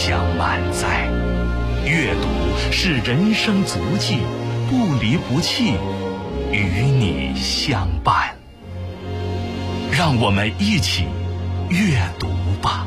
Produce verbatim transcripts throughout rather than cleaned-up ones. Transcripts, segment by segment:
相满载。阅读是人生足迹，不离不弃，与你相伴。让我们一起阅读吧。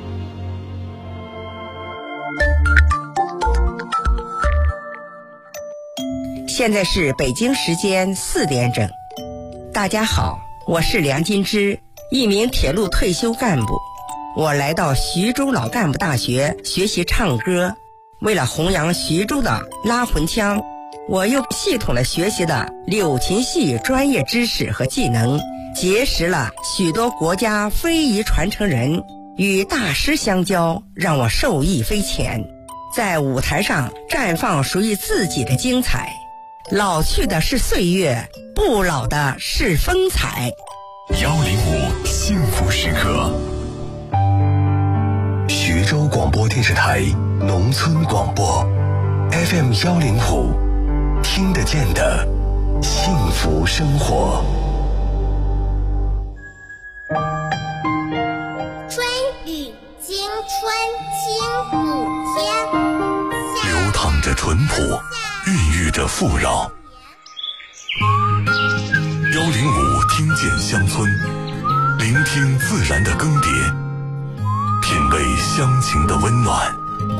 现在是北京时间四点整。大家好，我是梁金枝，一名铁路退休干部。我来到徐州老干部大学学习唱歌，为了弘扬徐州的拉魂腔，我又系统地学习了柳琴戏专业知识和技能，结识了许多国家非遗传承人，与大师相交，让我受益匪浅，在舞台上绽放属于自己的精彩。老去的是岁月，不老的是风采。 幺零五幸福时刻， 徐州广播电视台农村广播 F M 幺零五，听得见的幸福生活。 春雨惊春清谷天， 流淌着淳朴，孕育着富饶。幺零五听见乡村，聆听自然的更迭，品味乡情的温暖。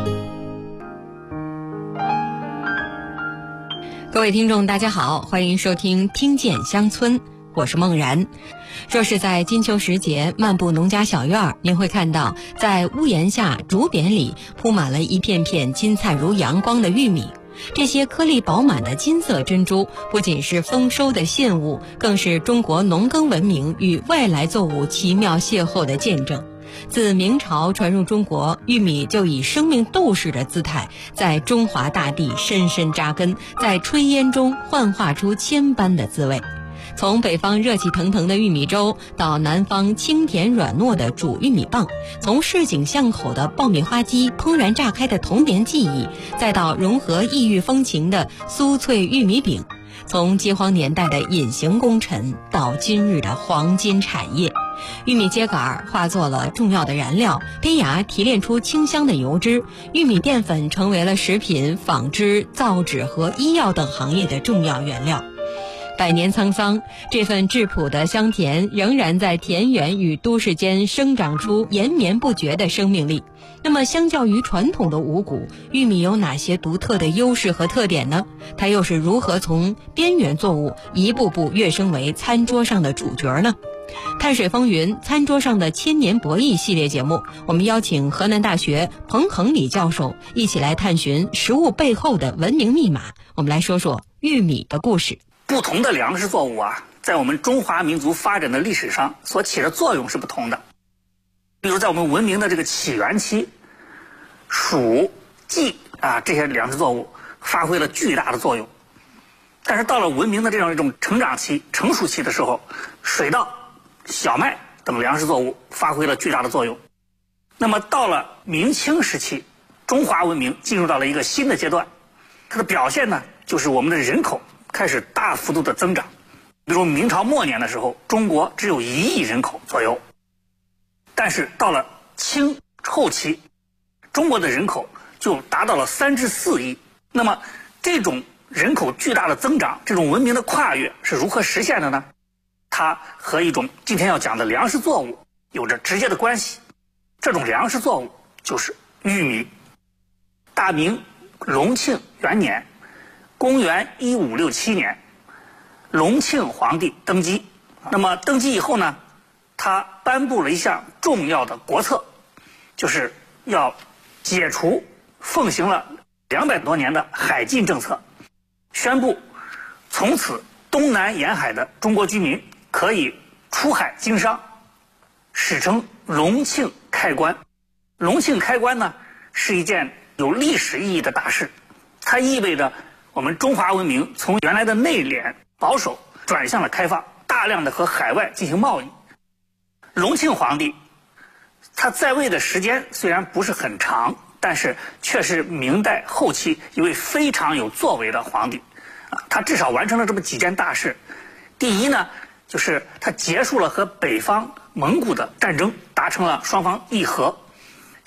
各位听众大家好，欢迎收听听见乡村，我是梦然。若是在金秋时节漫步农家小院，您会看到在屋檐下竹匾里铺满了一片片金灿如阳光的玉米。这些颗粒饱满的金色珍珠不仅是丰收的信物，更是中国农耕文明与外来作物奇妙邂逅的见证。自明朝传入中国，玉米就以生命斗士的姿态在中华大地深深扎根，在炊烟中幻化出千般的滋味。从北方热气腾腾的玉米粥，到南方清甜软糯的煮玉米棒，从市井巷口的爆米花机怦然炸开的童年记忆，再到融合异域风情的酥脆玉米饼，从饥荒年代的隐形功臣到今日的黄金产业，玉米秸秆化作了重要的燃料，胚芽提炼出清香的油脂，玉米淀粉成为了食品、纺织、造纸和医药等行业的重要原料。百年沧桑，这份质朴的香甜仍然在田园与都市间生长出延绵不绝的生命力。那么相较于传统的五谷，玉米有哪些独特的优势和特点呢？它又是如何从边缘作物一步步跃升为餐桌上的主角呢？碳水风云餐桌上的千年博弈系列节目，我们邀请河南大学彭恒礼教授一起来探寻食物背后的文明密码。我们来说说玉米的故事。 不同的粮食作物啊，在我们中华民族发展的历史上所起的作用是不同的。比如在我们文明的这个起源期，黍、稷啊这些粮食作物发挥了巨大的作用。但是到了文明的这样一种成长期、成熟期的时候，水稻、小麦等粮食作物发挥了巨大的作用。那么到了明清时期，中华文明进入到了一个新的阶段，它的表现呢，就是我们的人口开始大幅度的增长。比如明朝末年的时候，中国只有一亿人口左右，但是到了清后期，中国的人口就达到了三至四亿。那么这种人口巨大的增长，这种文明的跨越是如何实现的呢？它和一种今天要讲的粮食作物有着直接的关系。这种粮食作物就是玉米。大明隆庆元年，公元一五六七年，隆庆皇帝登基。那么登基以后呢，他颁布了一项重要的国策，就是要解除奉行了两百多年的海禁政策，宣布从此东南沿海的中国居民可以出海经商，史称隆庆开关。隆庆开关呢，是一件有历史意义的大事，它意味着我们中华文明从原来的内敛保守转向了开放，大量的和海外进行贸易。隆庆皇帝他在位的时间虽然不是很长，但是却是明代后期一位非常有作为的皇帝啊，他至少完成了这么几件大事。第一呢，就是他结束了和北方蒙古的战争，达成了双方议和。